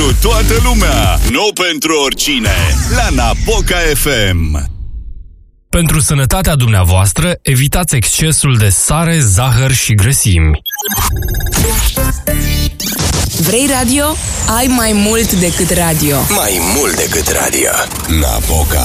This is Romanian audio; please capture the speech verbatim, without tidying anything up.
pentru toată lumea, nu pentru oricine. La Napoca F M. Pentru sănătatea dumneavoastră, evitați excesul de sare, zahăr și grăsimi. Vrei radio? Ai mai mult decât radio. Mai mult decât radio. Napoca.